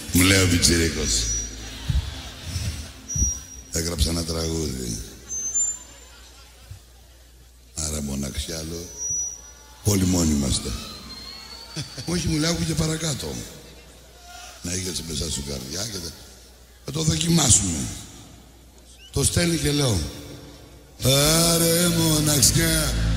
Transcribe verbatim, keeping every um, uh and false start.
Μου λέει ο πιτσιρίκος. Έγραψα ένα τραγούδι. Άρα μοναξιά, λέω. Όλοι μόνοι είμαστε. Όχι, μου λέει, άκου και παρακάτω. Να είχες μέσα σου καρδιά και θα... θα το δοκιμάσουμε. Το στέλνει και λέω. Άρε μοναξιά.